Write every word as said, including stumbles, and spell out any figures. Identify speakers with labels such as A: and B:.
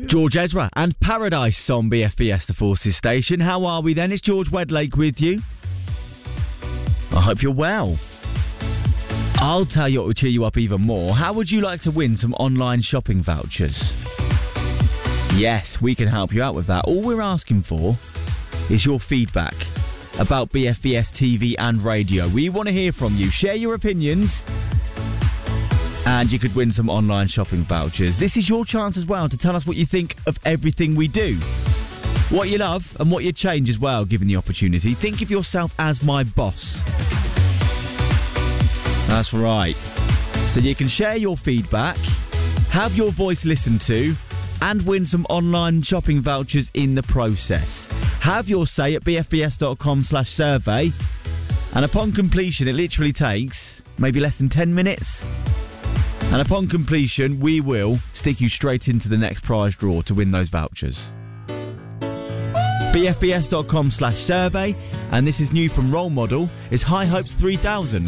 A: George Ezra and Paradise on B F B S The Forces station. How are we then? It's George Wedlake with you. I hope you're well. I'll tell you what will cheer you up even more. How would you like to win some online shopping vouchers? Yes, we can help you out with that. All we're asking for is your feedback about B F B S T V and radio. We want to hear from you. Share your opinions and you could win some online shopping vouchers. This is your chance as well to tell us what you think of everything we do. What you love and what you'd change as well, given the opportunity. Think of yourself as my boss. That's right. So you can share your feedback, have your voice listened to, and win some online shopping vouchers in the process. Have your say at bfbs.com slash survey. And upon completion, it literally takes maybe less than ten minutes. And upon completion, we will stick you straight into the next prize draw to win those vouchers. bfbs.com slash survey. And this is new from Role Model. It's High Hopes three thousand.